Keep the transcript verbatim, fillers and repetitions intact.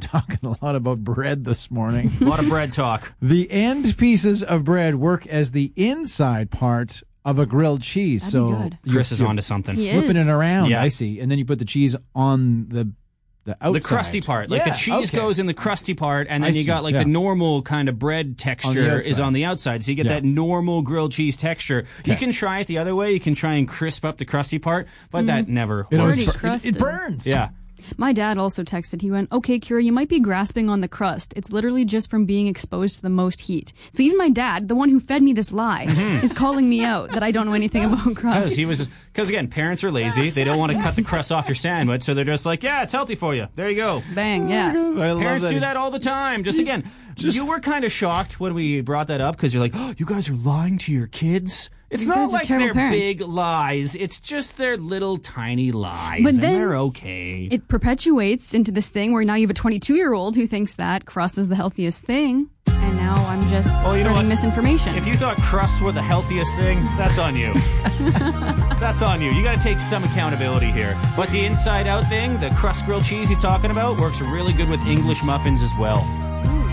talking a lot about bread this morning. A lot of bread talk. The end pieces of bread work as the inside part of a grilled cheese. That'd so be good. you're- Chris is you're onto something. He Flipping is. it around, Yeah. I see. And then you put the cheese on the the outside. The crusty part. Like Yeah, the cheese okay. goes in the crusty part, and then I you see, got like yeah. the normal kind of bread texture is outside. on the outside. So you get Yeah. that normal grilled cheese texture. You can try it the other way. You can try and crisp up the crusty part, but that never It, works. always already bur- it- crusted. it burns. Yeah. My dad also texted. He went, okay, Kira, you might be grasping on the crust. It's literally just from being exposed to the most heat. So even my dad, the one who fed me this lie, is calling me out that I don't know anything about Because crust. he was, because again, parents are lazy. They don't want to cut the crust off your sandwich, so they're just like, yeah, it's healthy for you. There you go. Bang, yeah. I love Parents that. do that all the time. Just again, you were kind of shocked when we brought that up because you're like, oh, you guys are lying to your kids. It's You not guys are like terrible they're parents. big lies. It's just their little tiny lies, But and then they're okay. It perpetuates into this thing where now you have a twenty-two-year-old who thinks that crust is the healthiest thing, and now I'm just Oh, you know spreading what? misinformation. If you thought crusts were the healthiest thing, that's on you. That's on you. You got to take some accountability here. But the inside out thing, the crust grilled cheese he's talking about, works really good with English muffins as well.